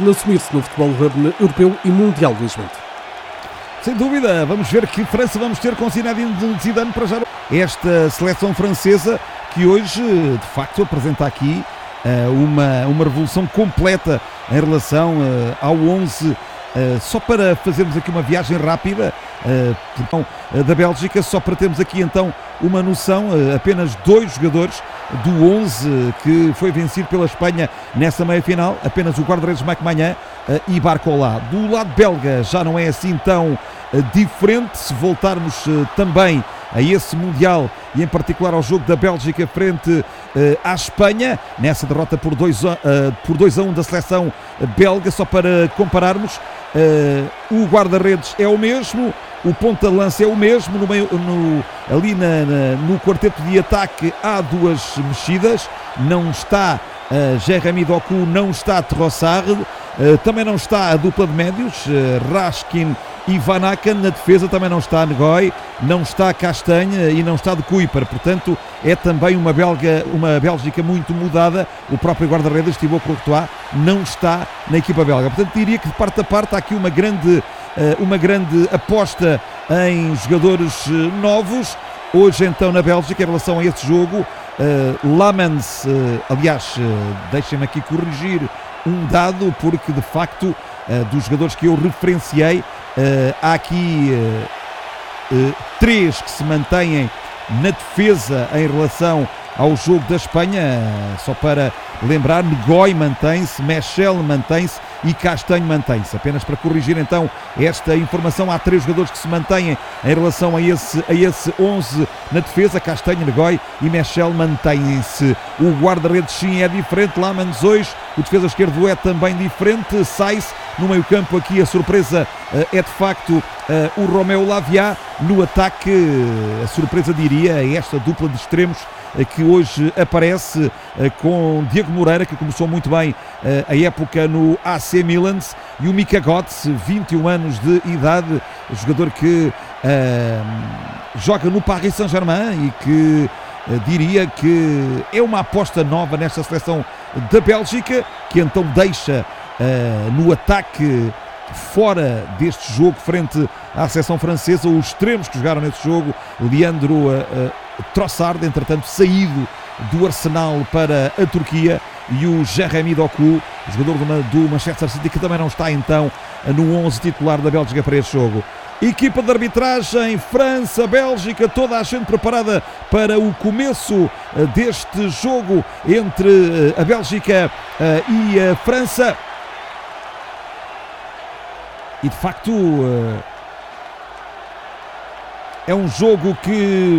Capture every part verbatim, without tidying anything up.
de assumir-se no futebol europeu e mundial, Luís Monte. Sem dúvida, vamos ver que França vamos ter com Zinedine Zidane para já esta seleção francesa que hoje, de facto, apresenta aqui uh, uma, uma revolução completa em relação uh, ao onze. Uh, só para fazermos aqui uma viagem rápida uh, então, uh, da Bélgica, só para termos aqui então uma noção, uh, apenas dois jogadores do onze uh, que foi vencido pela Espanha nessa meia-final, apenas o guarda-redes Mike Maignan uh, e Barcola. Do lado belga já não é assim tão uh, diferente, se voltarmos uh, também a esse Mundial e em particular ao jogo da Bélgica frente uh, à Espanha, nessa derrota por dois a um da seleção belga, só para compararmos, uh, o guarda-redes é o mesmo, o ponta-lança é o mesmo, no meio, no, ali na, na, no quarteto de ataque há duas mexidas, não está uh, Jérémy Doku, não está Trossard, uh, também não está a dupla de médios, uh, Raskin e Van Aken. Na defesa também não está Ngoy, não está Castanha e não está de Kuiper, portanto é também uma, Belga, uma Bélgica muito mudada. O próprio guarda-redes Thibaut Courtois não está na equipa belga, portanto diria que de parte a parte há aqui uma grande, uma grande aposta em jogadores novos. Hoje então na Bélgica, em relação a esse jogo, uh, Lamens, uh, aliás, uh, deixem-me aqui corrigir um dado, porque de facto uh, dos jogadores que eu referenciei, uh, há aqui uh, uh, três que se mantêm na defesa em relação ao jogo da Espanha, uh, só para lembrar, Ngoy mantém-se, Mechel mantém-se e Castanho mantém-se. Apenas para corrigir então esta informação, há três jogadores que se mantêm em relação a esse, a esse onze na defesa, Castanho, Ngoy e Mechel mantêm-se. O guarda-redes sim é diferente, Lamens hoje, o defesa esquerdo é também diferente, Saïss no meio campo. Aqui a surpresa uh, é de facto uh, o Romeo Lavia. No ataque, uh, a surpresa diria é esta dupla de extremos uh, que hoje aparece uh, com Diego Moreira, que começou muito bem uh, a época no A C Milan, e o Mika Götze, vinte e um anos de idade, jogador que uh, joga no Paris Saint-Germain e que uh, diria que é uma aposta nova nesta seleção da Bélgica, que então deixa uh, no ataque, fora deste jogo frente à seleção francesa, os extremos que jogaram nesse jogo, Leandro uh, uh, Trossard, entretanto saído do Arsenal para a Turquia, e o Jérémy Doku, jogador do, do Manchester City, que também não está então no onze titular da Bélgica para este jogo. Equipa de arbitragem, França, Bélgica, toda a gente preparada para o começo deste jogo entre a Bélgica e a França. E de facto é um jogo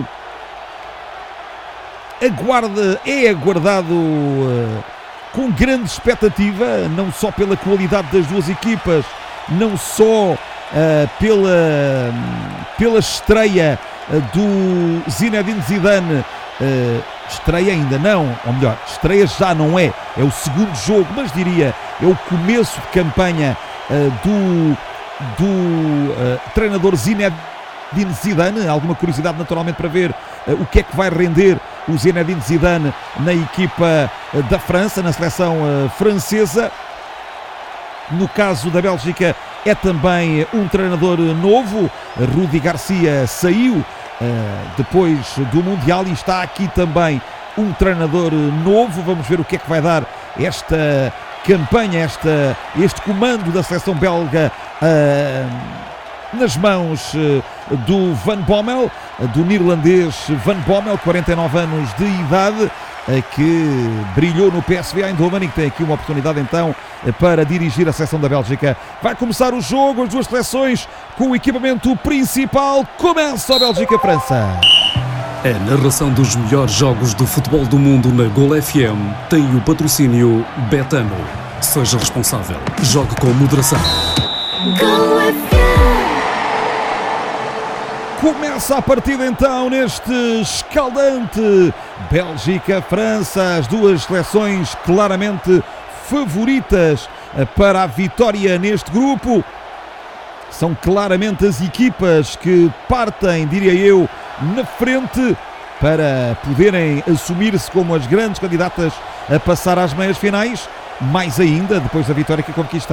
que aguarda, é aguardado com grande expectativa, não só pela qualidade das duas equipas, não só Uh, pela, pela estreia uh, do Zinedine Zidane, uh, estreia ainda não, ou melhor, estreia já não é, é o segundo jogo, mas diria, é o começo de campanha uh, do, do uh, treinador Zinedine Zidane. Alguma curiosidade naturalmente para ver uh, o que é que vai render o Zinedine Zidane na equipa uh, da França, na seleção uh, francesa. No caso da Bélgica é também um treinador novo, Rudi Garcia saiu uh, depois do Mundial e está aqui também um treinador novo. Vamos ver o que é que vai dar esta campanha, esta, este comando da seleção belga uh, nas mãos uh, do Van Bommel, do neerlandês Van Bommel, quarenta e nove anos de idade, que brilhou no P S V Eindhoven e que tem aqui uma oportunidade então para dirigir a seleção da Bélgica. Vai começar o jogo, as duas seleções com o equipamento principal. Começa a Bélgica-França. A narração dos melhores jogos do futebol do mundo na Gol F M tem o patrocínio Betano. Seja responsável. Jogue com moderação. Gol F M. Começa a partida então neste escaldante Bélgica-França, as duas seleções claramente favoritas para a vitória neste grupo. São claramente as equipas que partem, diria eu, na frente para poderem assumir-se como as grandes candidatas a passar às meias finais, mais ainda depois da vitória que conquistaram